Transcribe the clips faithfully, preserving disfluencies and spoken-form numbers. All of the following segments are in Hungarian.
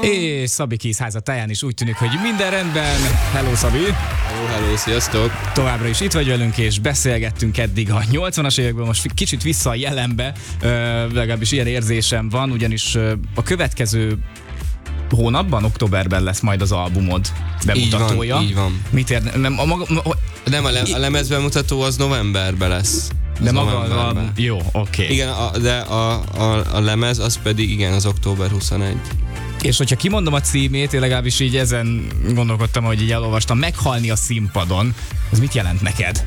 És Szabi Kézháza táján is úgy tűnik, hogy minden rendben. Hello, Szabi! Hello, hello, sziasztok! Továbbra is itt vagy velünk, és beszélgettünk eddig a nyolcvanas évekből, most kicsit vissza a jelenbe, legalábbis ilyen érzésem van, ugyanis a következő hónapban, októberben lesz majd az albumod bemutatója. Így van, így van. Mit ér... Nem, a, maga, a, nem, a, le, a lemez bemutató az novemberben lesz. Az de maga az album... Jó, oké. Okay. Igen, a, de a, a, a lemez az pedig igen, az október huszonegyedike. És hogyha kimondom a címét, én legalábbis így ezen gondolkodtam, hogy így elolvastam, meghalni a színpadon, az mit jelent neked?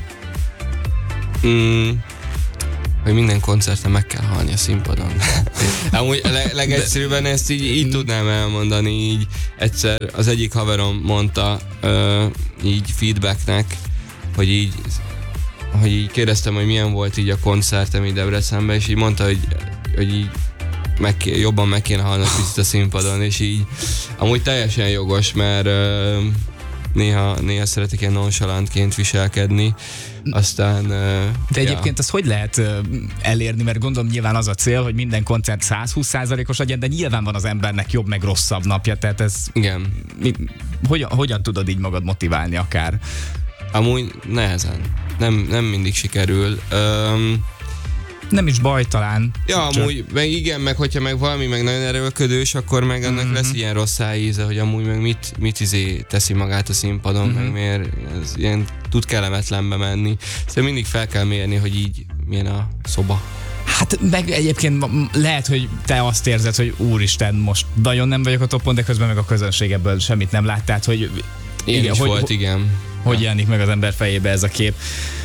Mm, hogy minden koncerten meg kell halni a színpadon. Amúgy a leg, legegyszerűbben ezt így, így tudnám elmondani, így egyszer az egyik haverom mondta uh, így feedbacknek, hogy így, hogy így kérdeztem, hogy milyen volt így a koncertem így Debrecenben, és így mondta, hogy, hogy így meg, jobban meg kéne halni picit a színpadon, és így amúgy teljesen jogos, mert uh, néha, néha szeretek ilyen nonchalantként viselkedni, aztán... Uh, De egyébként ja. Azt hogy lehet uh, elérni, mert gondolom nyilván az a cél, hogy minden koncert száz húsz százalékos legyen, de nyilván van az embernek jobb meg rosszabb napja, tehát ez... Igen. Mi, hogyan, hogyan tudod így magad motiválni akár? Amúgy nehezen. Nem, nem mindig sikerül. Um, Nem is baj talán. Ja, csak... amúgy, meg igen, meg hogyha meg valami meg nagyon erőlködős, akkor meg annak mm-hmm. lesz ilyen rossz íze, hogy amúgy meg mit, mit izé teszi magát a színpadon, mm-hmm. meg miért ez ilyen tud kellemetlenbe menni. Szóval mindig fel kell mérni, hogy így milyen a szoba. Hát meg egyébként lehet, hogy te azt érzed, hogy úristen, most nagyon nem vagyok a topon, de közben meg a közönség ebből semmit nem lát, tehát hogy... Én igen, is hogy, volt, igen. Hogy jelenik meg az ember fejébe ez a kép.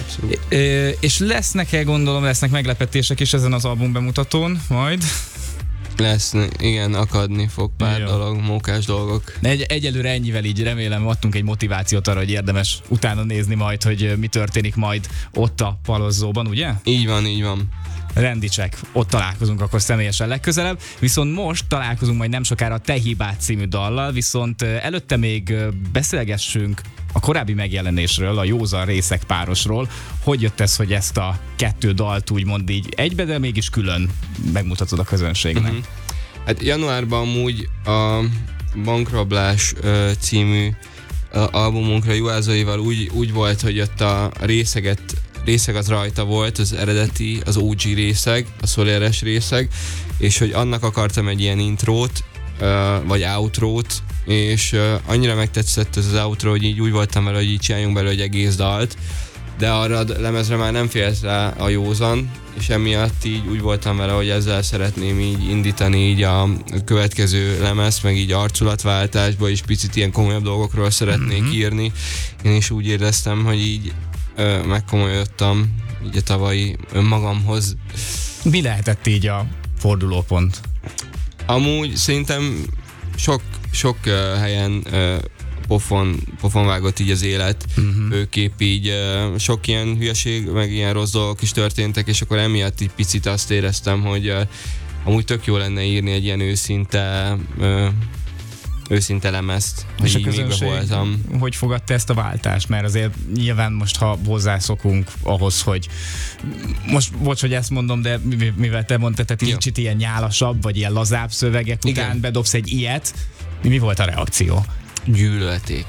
É, és lesznek-e, gondolom, lesznek meglepetések is ezen az album bemutatón majd? Lesz, igen, akadni fog pár Jó. dolog, mókás dolgok. Egy, egyelőre ennyivel így remélem adtunk egy motivációt arra, hogy érdemes utána nézni majd, hogy mi történik majd ott a Palozzóban, ugye? Így van, így van. Rendicsek, ott találkozunk akkor személyesen legközelebb, viszont most találkozunk majd nem sokára a Te hibád című dallal, viszont előtte még beszélgessünk a korábbi megjelenésről, a Józan Részek párosról. Hogy jött ez, hogy ezt a kettő dalt úgymond így egybe, de mégis külön megmutatod a közönségnek? Uh-huh. Hát januárban amúgy a Bankrablás uh, című uh, albumunkra Juhászaival úgy, úgy volt, hogy ott a részeget részeg az rajta volt, az eredeti, az o gé részeg, a szoléres részeg, és hogy annak akartam egy ilyen intrót, vagy outrót, és annyira megtetszett ez az outro, hogy így úgy voltam vele, hogy így csináljunk belőle egy egész dalt, de arra a lemezre már nem félt rá a Józan, és emiatt így úgy voltam vele, hogy ezzel szeretném így indítani így a következő lemez, meg így arculatváltásba, és picit ilyen komolyabb dolgokról szeretnék mm-hmm. írni. Én is úgy éreztem, hogy így Ö, megkomolyodtam így a tavalyi önmagamhoz. Mi lehetett így a fordulópont? Amúgy szerintem sok, sok uh, helyen uh, pofon, pofon vágott így az élet, uh-huh. őkép így uh, sok ilyen hülyeség, meg ilyen rossz dolgok is történtek, és akkor emiatt így picit azt éreztem, hogy uh, amúgy tök jó lenne írni egy ilyen őszinte uh, őszinte lemezt, és hogy a közönség voltam. Hogy fogadta ezt a váltást? Mert azért nyilván most, ha hozzászokunk ahhoz, hogy most, bocs, hogy ezt mondom, de mivel te mondtad, tehát kicsit ilyen nyálasabb, vagy ilyen lazább szövegek után Igen. bedobsz egy ilyet, mi volt a reakció? Gyűlölték.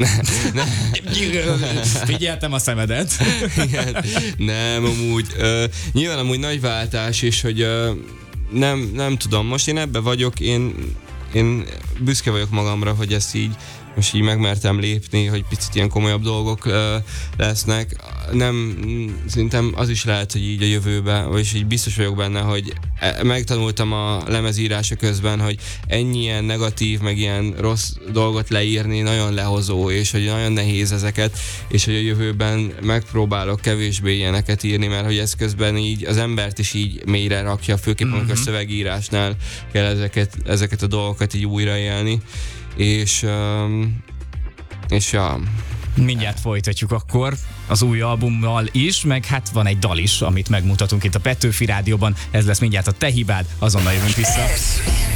Figyeltem a szemedet. Igen. Nem, amúgy. Uh, nyilván amúgy nagy váltás, és hogy uh, nem, nem tudom, most én ebbe vagyok, én Én büszke vagyok magamra, hogy ezt így most így megmertem lépni, hogy picit ilyen komolyabb dolgok uh, lesznek. Nem, szerintem az is lehet, hogy így a jövőben, vagyis így biztos vagyok benne, hogy megtanultam a lemezírása közben, hogy ennyi ilyen negatív, meg ilyen rossz dolgot leírni nagyon lehozó, és hogy nagyon nehéz ezeket, és hogy a jövőben megpróbálok kevésbé ilyeneket írni, mert hogy ez közben így az embert is így mélyre rakja, főképp amikor mm-hmm. a szövegírásnál kell ezeket, ezeket a dolgokat így újraélni. És, um, és ja. Mindjárt folytatjuk akkor az új albummal is, meg hát van egy dal is, amit megmutatunk itt a Petőfi Rádióban. Ez lesz mindjárt a Te hibád, azonnal jövünk vissza.